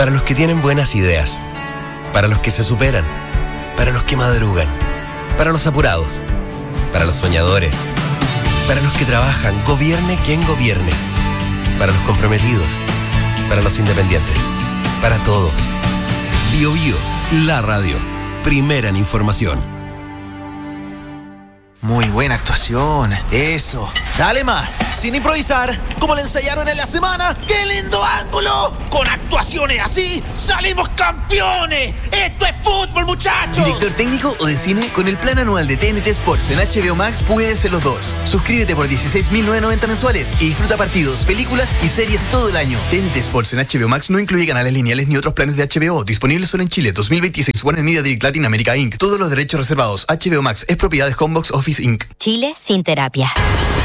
Para los que tienen buenas ideas, para los que se superan, para los que madrugan, para los apurados, para los soñadores, para los que trabajan, gobierne quien gobierne, para los comprometidos, para los independientes, para todos. Bio Bio, la radio, primera en información. Muy buena actuación, eso. Dale más, sin improvisar, como le ensayaron en la semana. ¡Qué lindo ángulo! Con actuaciones así, ¡salimos campeones! ¡Esto es fútbol, muchachos! ¿Director técnico o de cine? Con el plan anual de TNT Sports en HBO Max puedes ser los dos. Suscríbete por 16.990 mensuales y disfruta partidos, películas y series todo el año. TNT Sports en HBO Max no incluye canales lineales ni otros planes de HBO. Disponibles solo en Chile, 2026. Warner Media Direct Latin America Inc. Todos los derechos reservados. HBO Max es propiedad de Homebox Office Inc. Chile sin terapia.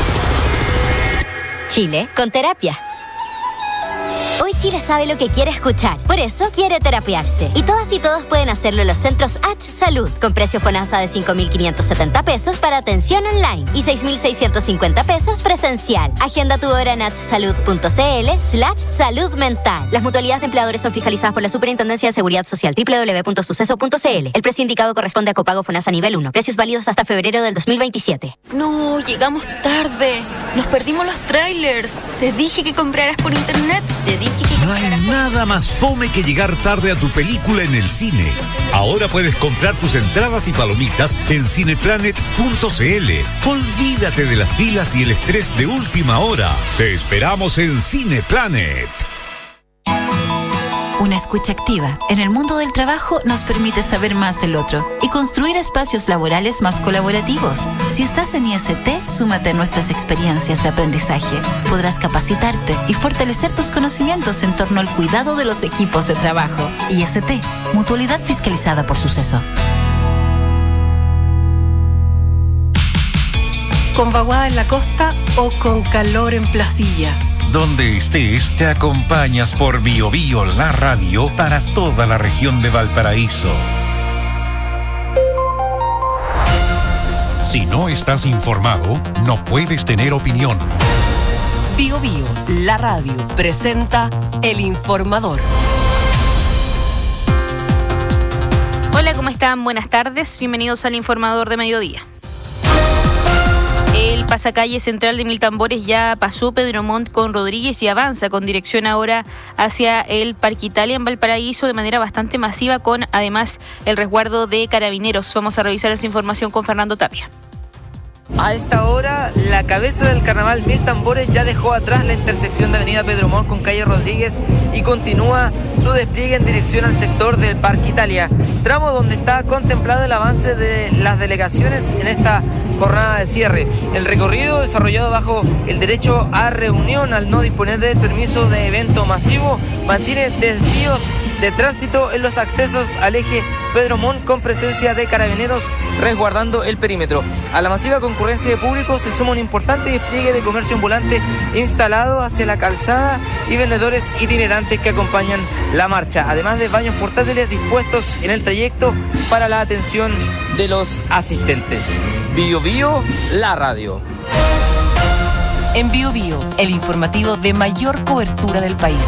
Chile con terapia. Hoy Chile sabe lo que quiere escuchar, por eso quiere terapiarse. Y todas y todos pueden hacerlo en los centros H Salud, con precio FONASA de 5.570 pesos para atención online y 6.650 pesos presencial. Agenda tu hora en hsalud.cl/salud mental. Las mutualidades de empleadores son fiscalizadas por la Superintendencia de Seguridad Social, www.suceso.cl. El precio indicado corresponde a copago FONASA nivel 1. Precios válidos hasta febrero del 2027. No, llegamos tarde. Nos perdimos los trailers. Te dije que compraras por internet. No hay nada más fome que llegar tarde a tu película en el cine. Ahora puedes comprar tus entradas y palomitas en cineplanet.cl. Olvídate de las filas y el estrés de última hora. Te esperamos en Cineplanet. Una escucha activa en el mundo del trabajo nos permite saber más del otro y construir espacios laborales más colaborativos. Si estás en IST, súmate a nuestras experiencias de aprendizaje. Podrás capacitarte y fortalecer tus conocimientos en torno al cuidado de los equipos de trabajo. IST, mutualidad fiscalizada por Suceso. ¿Con vaguada en la costa o con calor en Placilla? Donde estés, te acompañas por Bio Bio, la radio para toda la región de Valparaíso. Si no estás informado, no puedes tener opinión. Bio Bio, la radio, presenta El Informador. Hola, ¿cómo están? Buenas tardes. Bienvenidos al Informador de Mediodía. El pasacalle central de Mil Tambores ya pasó Pedro Montt con Rodríguez y avanza con dirección ahora hacia el Parque Italia en Valparaíso de manera bastante masiva, con además el resguardo de carabineros. Vamos a revisar esa información con Fernando Tapia. A esta hora, la cabeza del carnaval Mil Tambores ya dejó atrás la intersección de avenida Pedro Montt con calle Rodríguez y continúa su despliegue en dirección al sector del Parque Italia, tramo donde está contemplado el avance de las delegaciones en esta jornada de cierre. El recorrido, desarrollado bajo el derecho a reunión al no disponer del permiso de evento masivo, mantiene desvíos de tránsito en los accesos al eje Pedro Montt con presencia de carabineros resguardando el perímetro. A la masiva concurrencia de público se suma un importante despliegue de comercio ambulante instalado hacia la calzada y vendedores itinerantes que acompañan la marcha, además de baños portátiles dispuestos en el trayecto para la atención de los asistentes. Bio Bio, la radio. En Bio Bio, el informativo de mayor cobertura del país.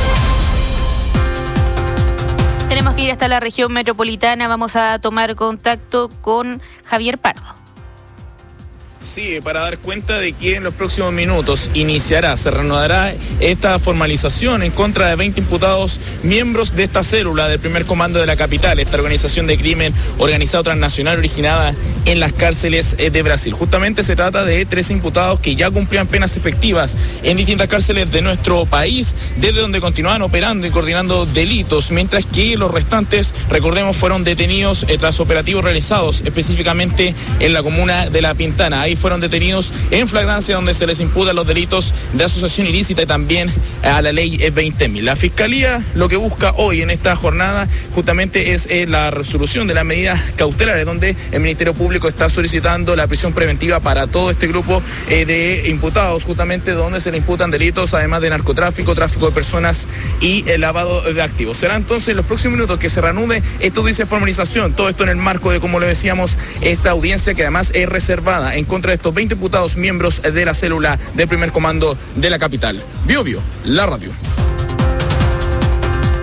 Tenemos que ir hasta la región metropolitana. Vamos a tomar contacto con Javier Pardo. Sí, para dar cuenta de que en los próximos minutos se reanudará esta formalización en contra de 20 imputados miembros de esta célula del primer comando de la capital, esta organización de crimen organizado transnacional originada en las cárceles de Brasil. Justamente se trata de 13 imputados que ya cumplían penas efectivas en distintas cárceles de nuestro país, desde donde continuaban operando y coordinando delitos, mientras que los restantes, recordemos, fueron detenidos tras operativos realizados específicamente en la comuna de La Pintana. Ahí fueron detenidos en flagrancia, donde se les imputan los delitos de asociación ilícita y también a la ley 20.000. La Fiscalía lo que busca hoy en esta jornada justamente es la resolución de las medidas cautelares, donde el Ministerio Público está solicitando la prisión preventiva para todo este grupo de imputados, justamente donde se le imputan delitos además de narcotráfico, tráfico de personas y el lavado de activos. Será entonces en los próximos minutos que se reanude esta audiencia de formalización, todo esto en el marco de, como le decíamos, esta audiencia que además es reservada en contra de estos 20 imputados miembros de la célula del primer comando de la capital. Bio Bio, la radio. En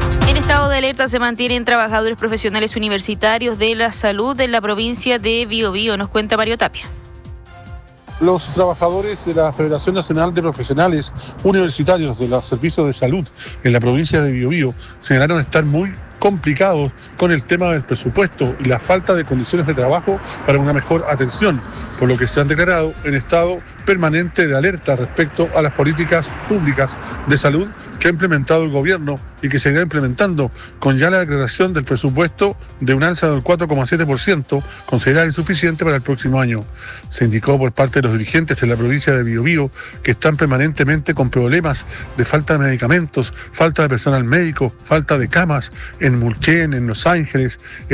estado de alerta se mantienen trabajadores profesionales universitarios de la salud en la provincia de Biobío. Nos cuenta Mario Tapia. Los trabajadores de la Federación Nacional de Profesionales Universitarios de los Servicios de Salud en la provincia de Biobío señalaron estar muy complicados con el tema del presupuesto y la falta de condiciones de trabajo para una mejor atención, por lo que se han declarado en estado permanente de alerta respecto a las políticas públicas de salud que ha implementado el gobierno y que seguirá implementando, con ya la declaración del presupuesto de un alza del 4,7%, considerada insuficiente para el próximo año. Se indicó por parte de los dirigentes en la provincia de Biobío que están permanentemente con problemas de falta de medicamentos, falta de personal médico, falta de camas en Mulchen, en Los Ángeles,